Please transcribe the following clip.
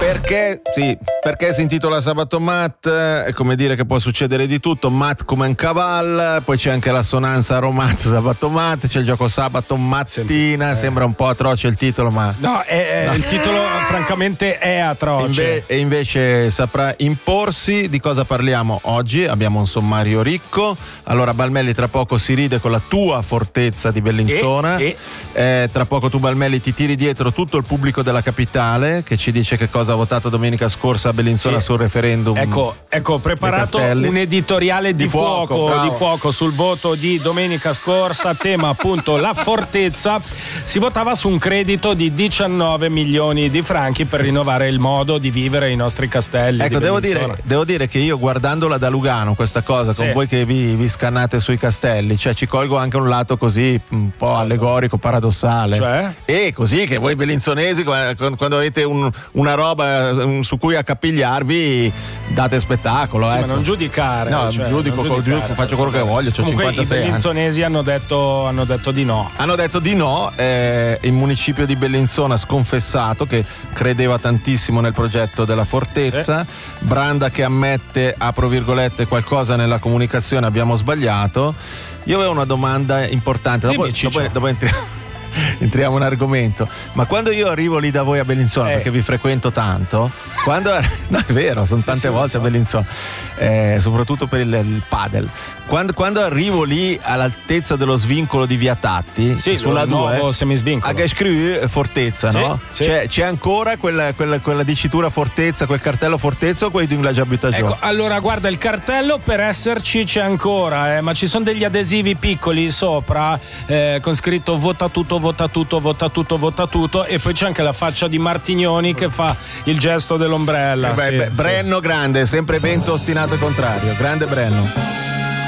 Perché si intitola Sabato Mat, è come dire che può succedere di tutto, mat come un caval, poi c'è anche l'assonanza romaz Sabato Mat, c'è il gioco sabato mattina, sembra un po' atroce il titolo, ma no. Il titolo francamente è atroce. E invece saprà imporsi. Di cosa parliamo oggi? Abbiamo un sommario ricco. Allora Balmelli, tra poco si ride con la tua fortezza di Bellinzona, tra poco tu Balmelli ti tiri dietro tutto il pubblico della capitale che ci dice che cosa ha votato domenica scorsa a Bellinzona sul referendum. Ecco, preparato un editoriale di fuoco sul voto di domenica scorsa, tema appunto la fortezza. Si votava su un credito di 19 milioni di franchi per rinnovare il modo di vivere i nostri castelli. Ecco, devo dire che io guardandola da Lugano questa cosa, con voi che vi scannate sui castelli, cioè ci colgo anche un lato così un po' allegorico, paradossale. Cioè? E così che voi bellinzonesi quando avete una roba su cui accapigliarvi date spettacolo. Sì, ma non giudicare. No, faccio quello che voglio, c'ho comunque 56 i bellinzonesi hanno detto di no. Hanno detto di no, il municipio di Bellinzona sconfessato che credeva tantissimo nel progetto della fortezza, Branda che ammette, apro virgolette, qualcosa nella comunicazione abbiamo sbagliato. Io avevo una domanda importante, dopo entriamo in argomento, ma quando io arrivo lì da voi a Bellinzona, perché vi frequento tanto, no, è vero, sono tante volte a Bellinzona, soprattutto per il padel. Quando arrivo lì all'altezza dello svincolo di Via Tatti, sulla 2, semisvincolo, a che scrive fortezza, no? C'è ancora quella dicitura fortezza, quel cartello fortezza, o quelli di già buttato? Ecco, allora guarda, il cartello per esserci c'è ancora, ma ci sono degli adesivi piccoli sopra con scritto vota tutto, e poi c'è anche la faccia di Martignoni che fa il gesto dell'ombrella. Brenno grande, sempre vento ostinato e contrario, grande Brenno.